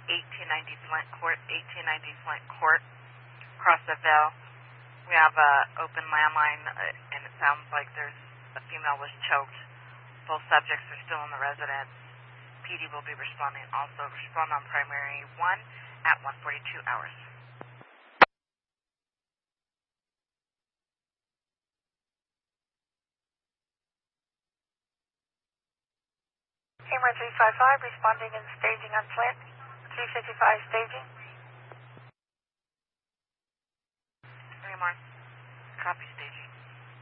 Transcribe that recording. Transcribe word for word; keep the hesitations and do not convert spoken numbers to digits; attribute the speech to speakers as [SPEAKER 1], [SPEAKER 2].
[SPEAKER 1] eighteen ninety Flint Court, eighteen ninety Flint Court, across the Ville. We have a open landline, uh, and it sounds like there's a female was choked. Both subjects are still in the residence. P D will be responding. Also respond on primary one at one forty-two hours.
[SPEAKER 2] Hammer three five five responding and staging on Flint. three fifty-five staging.
[SPEAKER 1] Raymond, copy staging.